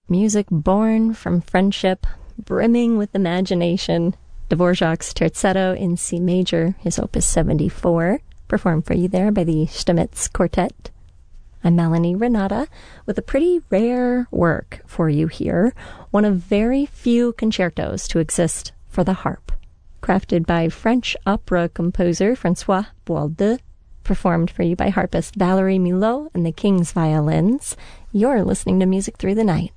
Music born from friendship, brimming with imagination. Dvorak's Terzetto in C major, his opus 74, performed for you there by the Stamitz Quartet. I'm Melanie Renata with a pretty rare work for you here, one of very few concertos to exist for the harp. Crafted by French opera composer Francois Boaldeux, performed for you by harpist Valerie Milot and the King's Violins. You're listening to Music Through the Night.